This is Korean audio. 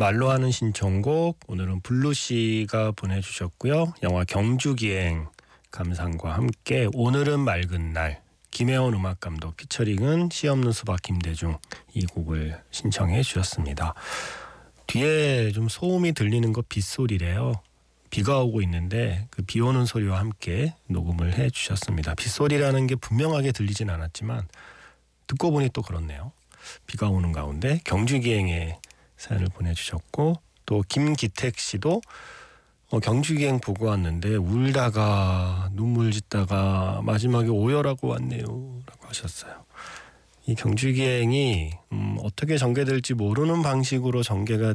말로 하는 신청곡 오늘은 블루 씨가 보내주셨고요. 영화 경주기행 감상과 함께 오늘은 맑은 날 김혜원 음악감독 피처링은 씨 없는 수박 김대중 이 곡을 신청해 주셨습니다. 뒤에 좀 소음이 들리는 거 빗소리래요. 비가 오고 있는데 그 비 오는 소리와 함께 녹음을 해 주셨습니다. 빗소리라는 게 분명하게 들리진 않았지만 듣고 보니 또 그렇네요. 비가 오는 가운데 경주기행에 사연을 보내주셨고 또 김기택 씨도 경주기행 보고 왔는데 울다가 눈물 짓다가 마지막에 오열하고 왔네요 라고 하셨어요. 이 경주기행이 어떻게 전개될지 모르는 방식으로 전개가